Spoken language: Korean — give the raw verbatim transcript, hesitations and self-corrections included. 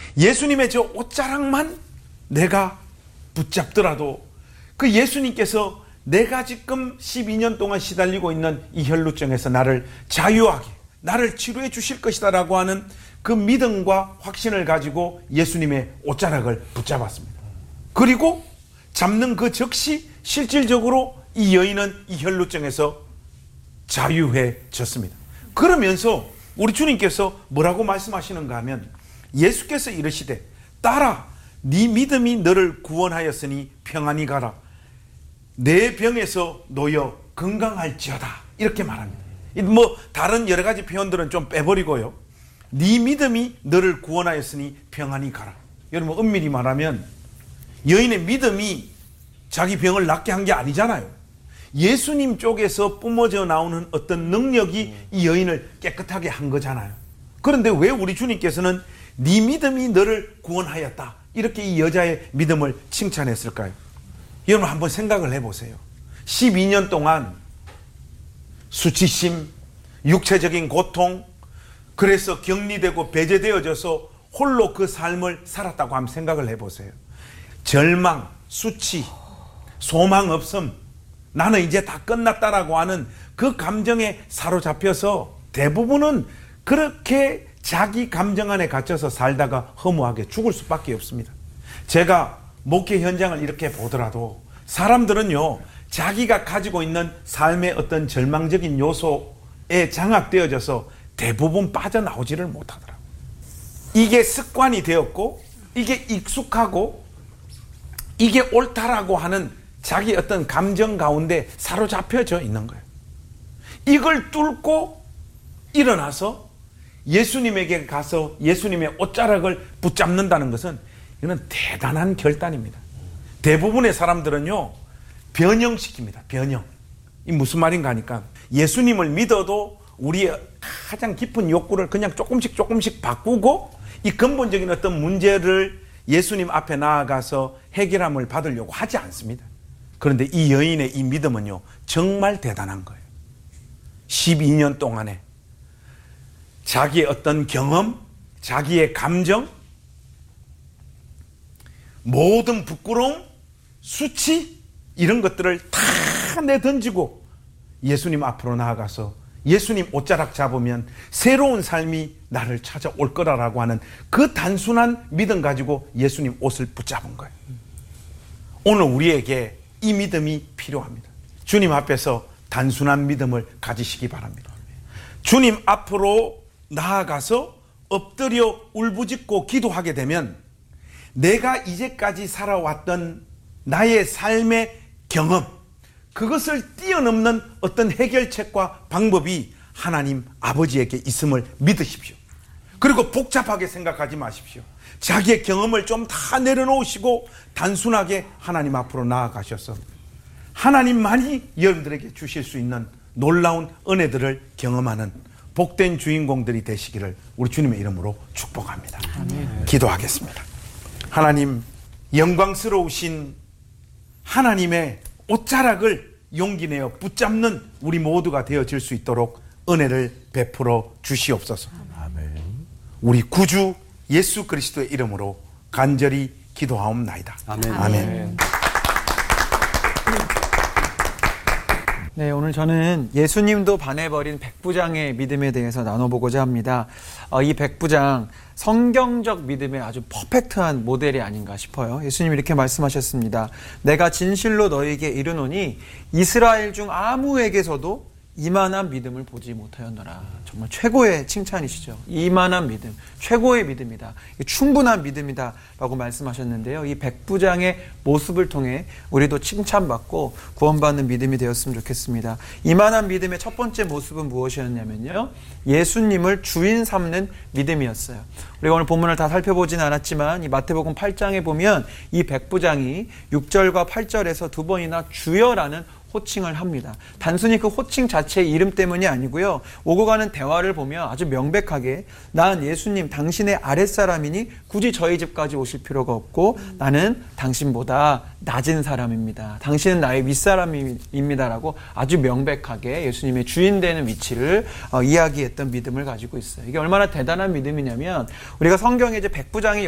예수님의 저 옷자락만 내가 붙잡더라도 그 예수님께서 내가 지금 십이 년 동안 시달리고 있는 이 혈루증에서 나를 자유하게, 나를 치료해 주실 것이다 라고 하는 그 믿음과 확신을 가지고 예수님의 옷자락을 붙잡았습니다. 그리고 잡는 그 즉시 실질적으로 이 여인은 이 혈루증에서 자유해졌습니다. 그러면서 우리 주님께서 뭐라고 말씀하시는가 하면, 예수께서 이르시되 딸아 네 믿음이 너를 구원하였으니 평안히 가라, 내 병에서 놓여 건강할지어다, 이렇게 말합니다. 뭐 다른 여러 가지 표현들은 좀 빼버리고요, 네 믿음이 너를 구원하였으니 평안히 가라. 여러분 엄밀히 말하면 여인의 믿음이 자기 병을 낫게 한 게 아니잖아요. 예수님 쪽에서 뿜어져 나오는 어떤 능력이 이 여인을 깨끗하게 한 거잖아요. 그런데 왜 우리 주님께서는 네 믿음이 너를 구원하였다, 이렇게 이 여자의 믿음을 칭찬했을까요? 여러분 한번 생각을 해보세요. 십이 년 동안 수치심, 육체적인 고통, 그래서 격리되고 배제되어져서 홀로 그 삶을 살았다고 한번 생각을 해보세요. 절망, 수치, 소망 없음, 나는 이제 다 끝났다라고 하는 그 감정에 사로잡혀서 대부분은 그렇게 자기 감정 안에 갇혀서 살다가 허무하게 죽을 수밖에 없습니다. 제가 목회 현장을 이렇게 보더라도 사람들은요, 자기가 가지고 있는 삶의 어떤 절망적인 요소에 장악되어져서 대부분 빠져나오지를 못하더라고요. 이게 습관이 되었고 이게 익숙하고 이게 옳다라고 하는 자기 어떤 감정 가운데 사로잡혀져 있는 거예요. 이걸 뚫고 일어나서 예수님에게 가서 예수님의 옷자락을 붙잡는다는 것은 이거는 대단한 결단입니다. 대부분의 사람들은요, 변형시킵니다. 변형. 이 무슨 말인가 하니까, 예수님을 믿어도 우리의 가장 깊은 욕구를 그냥 조금씩 조금씩 바꾸고 이 근본적인 어떤 문제를 예수님 앞에 나아가서 해결함을 받으려고 하지 않습니다. 그런데 이 여인의 이 믿음은요, 정말 대단한 거예요. 십이 년 동안에 자기의 어떤 경험, 자기의 감정, 모든 부끄러움, 수치, 이런 것들을 다 내던지고 예수님 앞으로 나아가서 예수님 옷자락 잡으면 새로운 삶이 나를 찾아올 거라고 하는 그 단순한 믿음 가지고 예수님 옷을 붙잡은 거예요. 오늘 우리에게 이 믿음이 필요합니다. 주님 앞에서 단순한 믿음을 가지시기 바랍니다. 주님 앞으로 나아가서 엎드려 울부짖고 기도하게 되면 내가 이제까지 살아왔던 나의 삶의 경험, 그것을 뛰어넘는 어떤 해결책과 방법이 하나님 아버지에게 있음을 믿으십시오. 그리고 복잡하게 생각하지 마십시오. 자기의 경험을 좀 다 내려놓으시고 단순하게 하나님 앞으로 나아가셔서 하나님만이 여러분들에게 주실 수 있는 놀라운 은혜들을 경험하는 복된 주인공들이 되시기를 우리 주님의 이름으로 축복합니다. 아멘. 기도하겠습니다. 하나님, 영광스러우신 하나님의 옷자락을 용기 내어 붙잡는 우리 모두가 되어질 수 있도록 은혜를 베풀어 주시옵소서. 아멘. 우리 구주 예수 그리스도의 이름으로 간절히 기도하옵나이다. 아멘. 아멘. 네, 오늘 저는 예수님도 반해버린 백부장의 믿음에 대해서 나눠보고자 합니다. 어, 이 백부장, 성경적 믿음의 아주 퍼펙트한 모델이 아닌가 싶어요. 예수님이 이렇게 말씀하셨습니다. 내가 진실로 너에게 이르노니 이스라엘 중 아무에게서도 이만한 믿음을 보지 못하였노라. 정말 최고의 칭찬이시죠. 이만한 믿음, 최고의 믿음이다. 충분한 믿음이다 라고 말씀하셨는데요. 이 백부장의 모습을 통해 우리도 칭찬받고 구원받는 믿음이 되었으면 좋겠습니다. 이만한 믿음의 첫 번째 모습은 무엇이었냐면요, 예수님을 주인 삼는 믿음이었어요. 우리가 오늘 본문을 다 살펴보진 않았지만 이 마태복음 팔 장에 보면 이 백부장이 육 절과 팔 절에서 두 번이나 주여라는 호칭을 합니다. 단순히 그 호칭 자체의 이름 때문이 아니고요, 오고 가는 대화를 보면 아주 명백하게 난 예수님 당신의 아랫사람이니 굳이 저희 집까지 오실 필요가 없고 나는 당신보다 낮은 사람입니다. 당신은 나의 윗사람입니다라고 아주 명백하게 예수님의 주인 되는 위치를 어, 이야기했던 믿음을 가지고 있어요. 이게 얼마나 대단한 믿음이냐면, 우리가 성경에 이제 백부장이